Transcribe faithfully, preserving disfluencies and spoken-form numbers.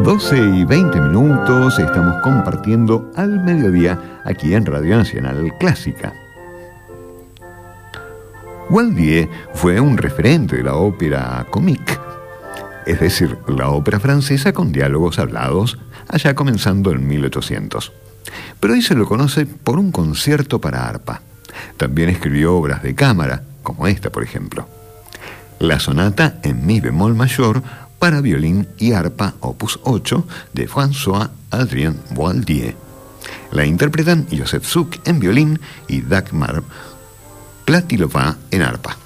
doce y veinte minutos, estamos compartiendo al mediodía aquí en Radio Nacional Clásica. Waldier fue un referente de la ópera comique, es decir, la ópera francesa con diálogos hablados, allá comenzando en mil ochocientos. Pero hoy se lo conoce por un concierto para arpa. También escribió obras de cámara, como esta, por ejemplo. La sonata en mi bemol mayor para violín y arpa, opus ocho, de François-Adrien Waldier. La interpretan Joseph Suk en violín y Dagmar Platilova en arpa.